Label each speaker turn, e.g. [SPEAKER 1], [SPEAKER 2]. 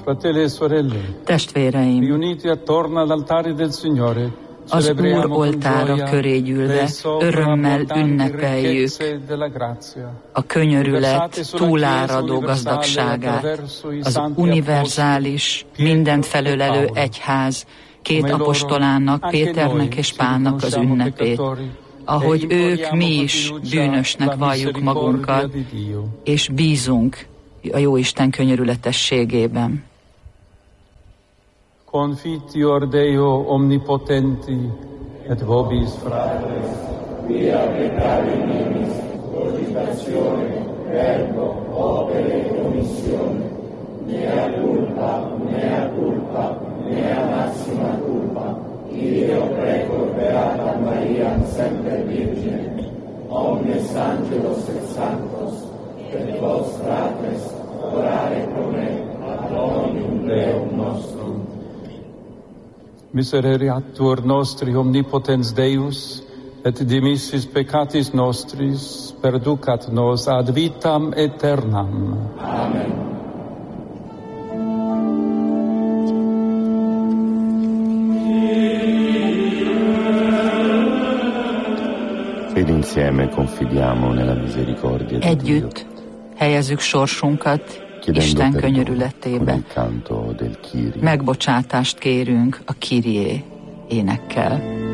[SPEAKER 1] Testvéreim, az Úr oltára köré gyűlve örömmel ünnepeljük a könyörület túláradó gazdagságát, az univerzális, mindent felölelő egyház két apostolának, Péternek és Pálnak az ünnepét, ahogy ők, mi is bűnösnek valljuk magunkat, és bízunk a Jóisten könyörületességében.
[SPEAKER 2] Confitior Deo omnipotenti, et vobis fratres, via peccari nimis, cogitatione, verbo, opere, commissione, mea culpa, mea maxima culpa, io precor beata Maria, semper Virgine, omnes angelos et sanctos, et vos fratres, orare pro me, ad omnium Deum nostrum. Misereatur nostri omnipotens Deus, et dimissis peccatis nostris, perducat nos ad vitam aeternam. Amen.
[SPEAKER 3] Ed insieme confidiamo nella misericordia di
[SPEAKER 1] Együtt helyezzük sorsunkat Isten könyörületébe. Megbocsátást kérünk a Kyrie énekkel.